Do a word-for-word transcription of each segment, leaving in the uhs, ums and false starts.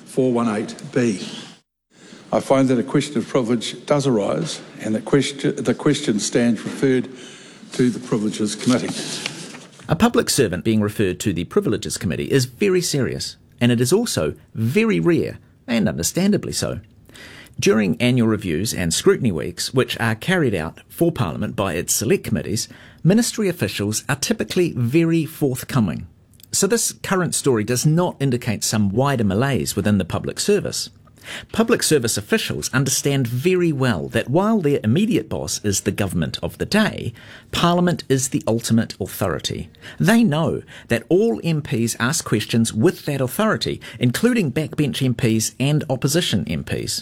four eighteen B. I find that a question of privilege does arise and that question, the question stands referred to the Privileges Committee. A public servant being referred to the Privileges Committee is very serious, and it is also very rare, and understandably so. During annual reviews and scrutiny weeks, which are carried out for Parliament by its select committees, ministry officials are typically very forthcoming. So this current story does not indicate some wider malaise within the public service. Public service officials understand very well that while their immediate boss is the government of the day, Parliament is the ultimate authority. They know that all M Ps ask questions with that authority, including backbench M Ps and opposition M Ps.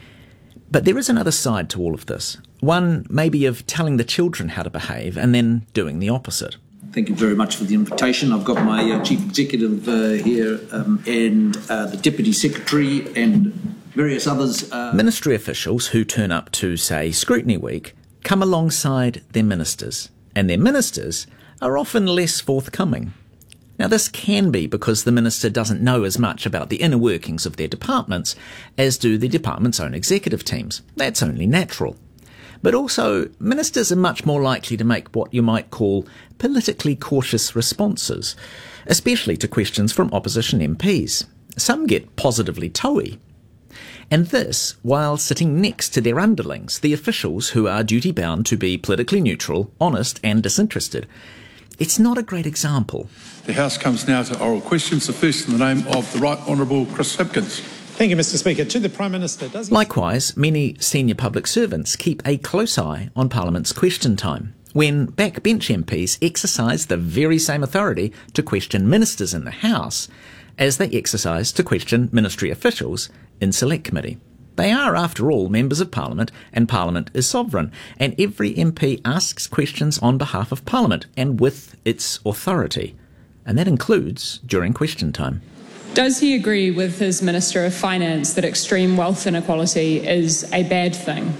But there is another side to all of this, one maybe of telling the children how to behave and then doing the opposite. Thank you very much for the invitation. I've got my uh, Chief Executive uh, here um, and uh, the Deputy Secretary and various others. Uh... Ministry officials who turn up to, say, Scrutiny Week come alongside their ministers, and their ministers are often less forthcoming. Now, this can be because the minister doesn't know as much about the inner workings of their departments as do the department's own executive teams. That's only natural. But also, ministers are much more likely to make what you might call politically cautious responses, especially to questions from opposition M Ps. Some get positively toey. And this while sitting next to their underlings, the officials who are duty-bound to be politically neutral, honest and disinterested. It's not a great example. The House comes now to oral questions. The first in the name of the Right Honourable Chris Hipkins. Thank you, Mister Speaker. To the Prime Minister, does he... Likewise, many senior public servants keep a close eye on Parliament's question time, when backbench M Ps exercise the very same authority to question ministers in the House as they exercise to question ministry officials in Select Committee. They are, after all, members of Parliament, and Parliament is sovereign, and every M P asks questions on behalf of Parliament and with its authority, and that includes during question time. Does he agree with his Minister of Finance that extreme wealth inequality is a bad thing?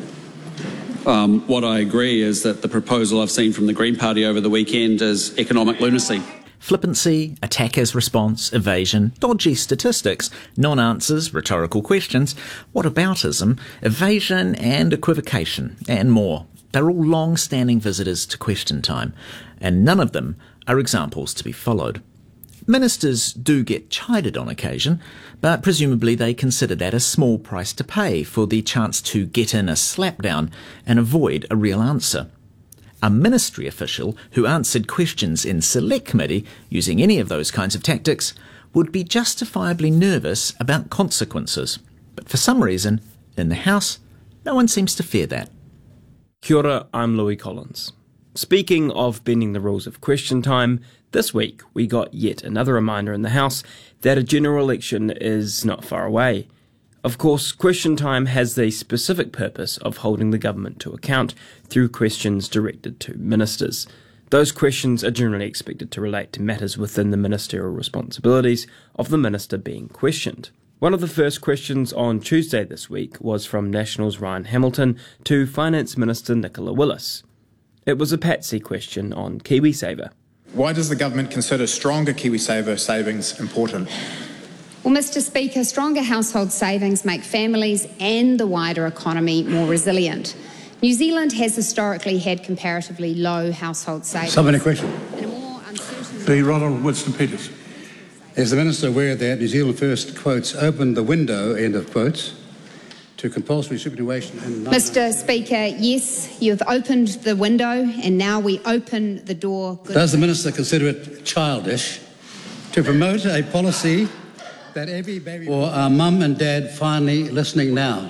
Um, what I agree is that the proposal I've seen from the Green Party over the weekend is economic lunacy. Flippancy, attack as response, evasion, dodgy statistics, non-answers, rhetorical questions, whataboutism, evasion and equivocation, and more. They're all long-standing visitors to question time, and none of them are examples to be followed. Ministers do get chided on occasion, but presumably they consider that a small price to pay for the chance to get in a slapdown and avoid a real answer. A ministry official who answered questions in Select Committee using any of those kinds of tactics would be justifiably nervous about consequences. But for some reason, in the House, no one seems to fear that. Kia ora, I'm Louis Collins. Speaking of bending the rules of question time, this week we got yet another reminder in the House that a general election is not far away. Of course, question time has the specific purpose of holding the government to account through questions directed to ministers. Those questions are generally expected to relate to matters within the ministerial responsibilities of the minister being questioned. One of the first questions on Tuesday this week was from National's Ryan Hamilton to Finance Minister Nicola Willis. It was a patsy question on KiwiSaver. Why does the government consider stronger KiwiSaver savings important? Well, Mister Speaker, stronger household savings make families and the wider economy more resilient. New Zealand has historically had comparatively low household savings. Supplementary question. In a more uncertain... The Right Honourable Winston Peters. Is the Minister aware that New Zealand First, quotes, opened the window, end of quotes, to compulsory superannuation in... Mister Speaker, yes, you've opened the window and now we open the door. Good Does the Minister consider it childish to promote a policy that every baby... Or are mum and dad finally listening now?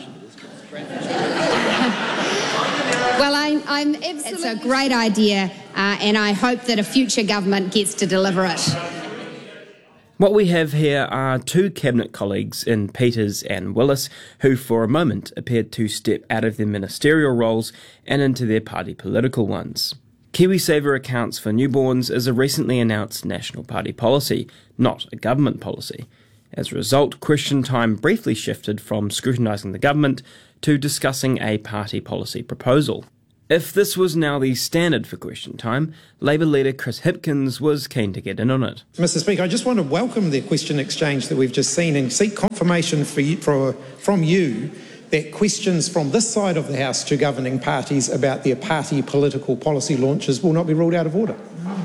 Well, I, I'm absolutely... It's a great idea uh, and I hope that a future government gets to deliver it. What we have here are two Cabinet colleagues in Peters and Willis who for a moment appeared to step out of their ministerial roles and into their party political ones. KiwiSaver accounts for newborns is a recently announced National Party policy, not a government policy. As a result, question time briefly shifted from scrutinising the government to discussing a party policy proposal. If this was now the standard for question time, Labour leader Chris Hipkins was keen to get in on it. Mister Speaker, I just want to welcome the question exchange that we've just seen and seek confirmation for you, for, from you that questions from this side of the House to governing parties about their party political policy launches will not be ruled out of order.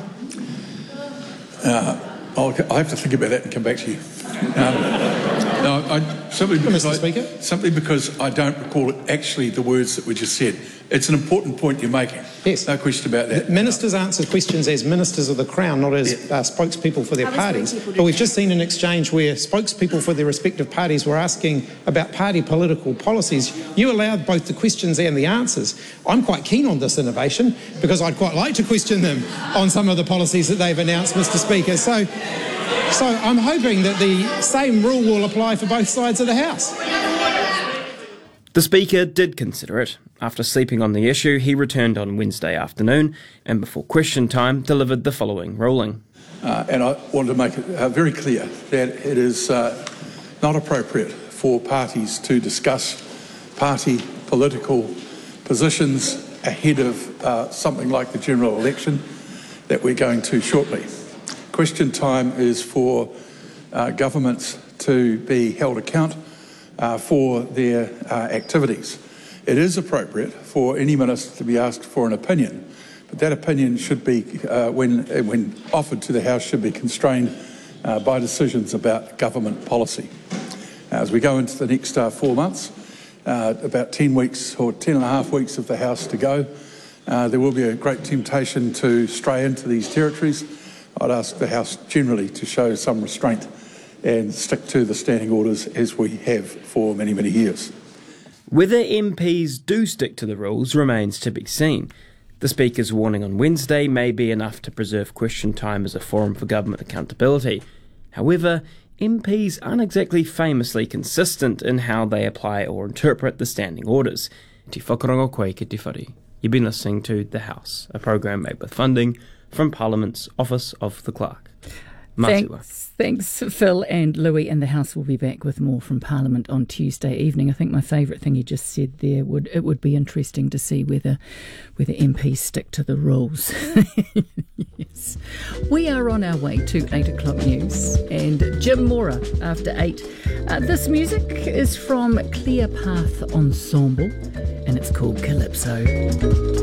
Uh, I'll, I'll have to think about that and come back to you. Um, no, I, simply, because Mister I, Speaker? simply because I don't recall actually the words that were just said. It's an important point you're making. Yes. No question about that. Ministers answer questions as ministers of the Crown, not as uh, spokespeople for their parties. But we've just seen an exchange where spokespeople for their respective parties were asking about party political policies. You allowed both the questions and the answers. I'm quite keen on this innovation because I'd quite like to question them on some of the policies that they've announced, Mister Speaker. So, so I'm hoping that the same rule will apply for both sides of the House. The Speaker did consider it. After sleeping on the issue, he returned on Wednesday afternoon and before question time delivered the following ruling. Uh, and I want to make it uh, very clear that it is uh, not appropriate for parties to discuss party political positions ahead of uh, something like the general election that we're going to shortly. Question time is for uh, governments to be held account Uh, for their uh, activities. It is appropriate for any minister to be asked for an opinion, but that opinion should be, uh, when, when offered to the House, should be constrained uh, by decisions about government policy. As we go into the next uh, four months, uh, about ten weeks or ten and a half weeks of the House to go, uh, there will be a great temptation to stray into these territories. I'd ask the House generally to show some restraint and stick to the standing orders as we have for many, many years. Whether M Ps do stick to the rules remains to be seen. The Speaker's warning on Wednesday may be enough to preserve question time as a forum for government accountability. However, M Ps aren't exactly famously consistent in how they apply or interpret the standing orders. Te whakarongo koe ki te whare. You've been listening to The House, a programme made with funding from Parliament's Office of the Clerk. Thanks, thanks, Phil and Louis, and the House will be back with more from Parliament on Tuesday evening. I think my favourite thing you just said there would it would be interesting to see whether whether M Ps stick to the rules. Yes, we are on our way to eight o'clock news and Jim Mora after eight. Uh, this music is from Clear Path Ensemble and it's called Calypso.